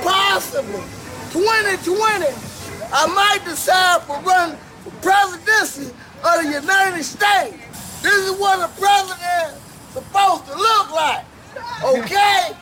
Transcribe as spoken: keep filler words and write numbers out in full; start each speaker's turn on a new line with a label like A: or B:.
A: possibly twenty twenty, I might decide for running for presidency of the United States. This is what a president is supposed to look like, okay?